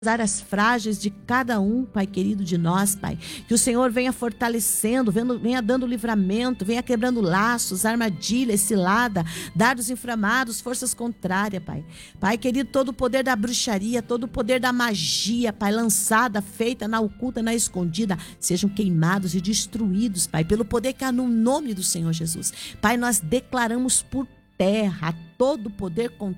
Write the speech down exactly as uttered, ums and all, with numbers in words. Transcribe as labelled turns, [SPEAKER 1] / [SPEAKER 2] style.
[SPEAKER 1] áreas frágeis de cada um, Pai querido, de nós, Pai. Que o Senhor venha fortalecendo, venha dando livramento, venha quebrando laços, armadilhas, cilada, dardos inflamados, forças contrárias, Pai. Pai querido, todo o poder da bruxaria, todo o poder da magia, Pai, lançada, feita na oculta, na escondida, sejam queimados e destruídos, Pai, pelo poder que há no nome do Senhor Jesus. Pai, nós declaramos por terra todo o poder contrário